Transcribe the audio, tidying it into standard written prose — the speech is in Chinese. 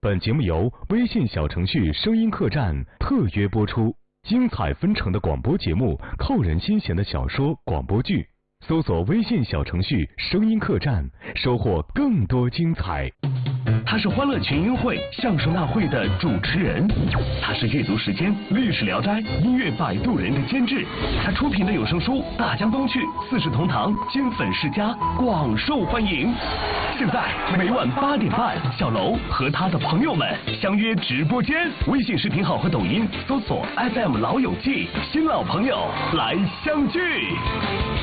本节目由微信小程序声音客栈特约播出，精彩纷呈的广播节目，扣人心弦的小说广播剧，搜索微信小程序声音客栈，收获更多精彩。 他是欢乐群英会相声大会的主持人，他是阅读时间历史聊斋音乐摆渡人的监制，他出品的有声书《大江东去》《四世同堂》金粉世家广受欢迎。现在每晚8点半，小楼和他的朋友们相约直播间，微信视频号和抖音搜索 FM 老友记，新老朋友来相聚。